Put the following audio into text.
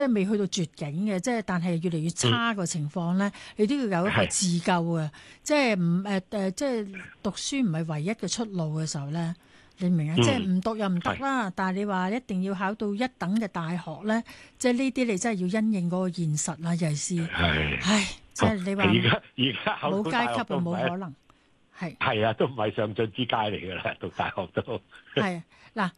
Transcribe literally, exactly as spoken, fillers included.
即係未去到絕境嘅，即係但係越嚟越差個情況咧，嗯、你都要有一個自救嘅，即係唔誒誒，即係讀書唔係唯一嘅出路嘅時候咧，你明啊？嗯、即係唔讀又唔得啦，但係你話一定要考到一等嘅大學咧，即係呢啲你真係要因應嗰個現實啦，尤其是，唉，即係你話而家而家考冇到大學階級就冇可能，係係啊，都唔係上進之階嚟㗎啦，讀大學都係嗱。